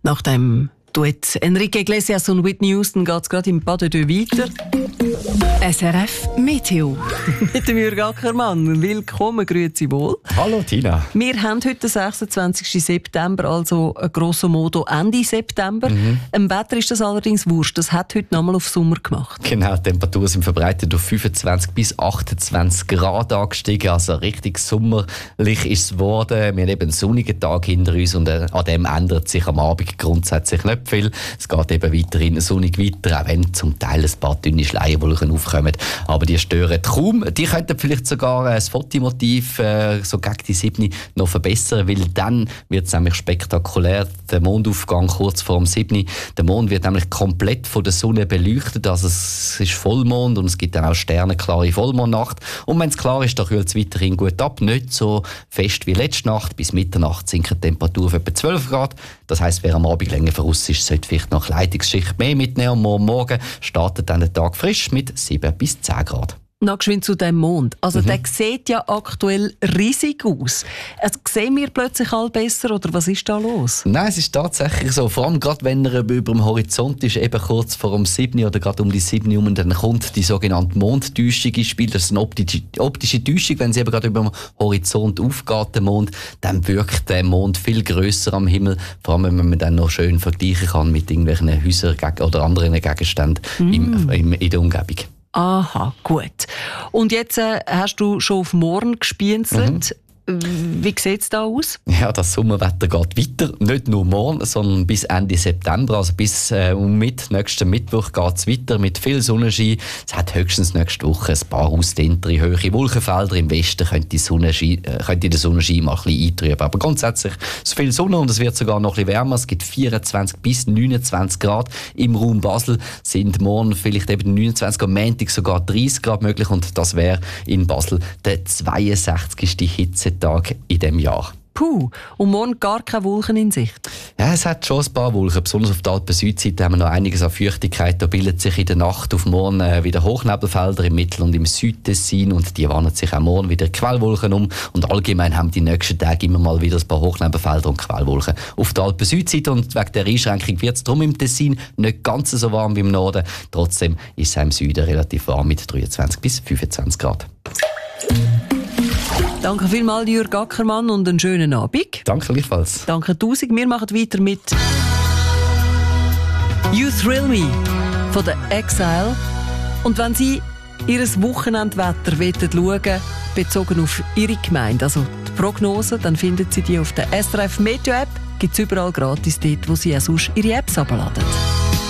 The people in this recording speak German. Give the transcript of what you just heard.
Nach dem Duett Enrique Iglesias und Whitney Houston geht es gerade im Pas de Deux weiter. SRF Meteo. Mit dem Jürg Ackermann. Willkommen, grüezi wohl. Hallo Tina. Wir haben heute den 26. September, also grosso modo Ende September. Im Wetter ist das allerdings wurscht. Das hat heute nochmal auf Sommer gemacht. Genau, die Temperaturen sind verbreitet auf 25 bis 28 Grad angestiegen. Also richtig sommerlich ist es geworden. Wir haben eben einen sonnigen Tag hinter uns und an dem ändert sich am Abend grundsätzlich nicht viel. Es geht eben weiterhin sonnig weiter, auch wenn zum Teil ein paar dünne Schleierwolken aufkommen. Aber die stören kaum. Die könnten vielleicht sogar das Fotomotiv so gegen die 7 noch verbessern, weil dann wird es nämlich spektakulär. Der Mondaufgang kurz vor dem 7. Der Mond wird nämlich komplett von der Sonne beleuchtet. Also es ist Vollmond und es gibt dann auch sternenklare Vollmondnacht. Und wenn es klar ist, dann kühlt es weiterhin gut ab. Nicht so fest wie letzte Nacht. Bis Mitternacht sinkt die Temperatur auf etwa 12 Grad. Das heisst, wer am Abend länger voraus ist, sollte vielleicht noch Leitungsschicht mehr mitnehmen. Morgen startet dann der Tag frisch mit 7 bis 10 Grad. Noch geschwind zu dem Mond. Also der sieht ja aktuell riesig aus. Also, sehen wir plötzlich all besser oder was ist da los? Nein, es ist tatsächlich so. Vor allem gerade wenn er über dem Horizont ist, eben kurz vor dem 7 oder gerade um die 7 herum, dann kommt die sogenannte Mondtäuschung ins Spiel. Das ist eine optische Täuschung. Wenn sie eben gerade über dem Horizont aufgeht, der Mond, dann wirkt der Mond viel grösser am Himmel. Vor allem, wenn man dann noch schön vergleichen kann mit irgendwelchen Häusern oder anderen Gegenständen in der Umgebung. Aha, gut. Und jetzt hast du schon auf morgen gespienzelt. Wie sieht es da aus? Ja, das Sommerwetter geht weiter. Nicht nur morgen, sondern bis Ende September. Also bis nächsten Mittwoch geht es weiter mit viel Sonnenschein. Es hat höchstens nächste Woche ein paar ausdehntere, hohe Wolkenfelder. Im Westen könnte der Sonnenschein mal ein bisschen eintrüben. Aber grundsätzlich ist viel Sonne und es wird sogar noch ein bisschen wärmer. Es gibt 24 bis 29 Grad. Im Raum Basel sind morgen vielleicht eben 29, am Montag sogar 30 Grad möglich. Und das wäre in Basel der 62. Hitzetag in diesem Jahr. Puh, und morgen gar keine Wolken in Sicht? Ja, es hat schon ein paar Wolken. Besonders auf der Alpen-Südseite haben wir noch einiges an Feuchtigkeit. Da bildet sich in der Nacht auf morgen wieder Hochnebelfelder im Mittel- und im Südtessin. Und die wandern sich auch morgen wieder Quellwolken um. Und allgemein haben die nächsten Tage immer mal wieder ein paar Hochnebelfelder und Quellwolken auf der Alpen-Südseite. Und wegen der Einschränkung wird es darum im Tessin nicht ganz so warm wie im Norden. Trotzdem ist es im Süden relativ warm mit 23 bis 25 Grad. Danke vielmals, Jürg Ackermann, und einen schönen Abend. Danke gleichfalls. Danke 1000. Wir machen weiter mit «You Thrill Me» von der Exile. Und wenn Sie Ihr Wochenendwetter schauen wollen, bezogen auf Ihre Gemeinde, also die Prognose, dann finden Sie die auf der SRF Meteo App. Gibt es überall gratis dort, wo Sie auch sonst Ihre Apps herunterladen.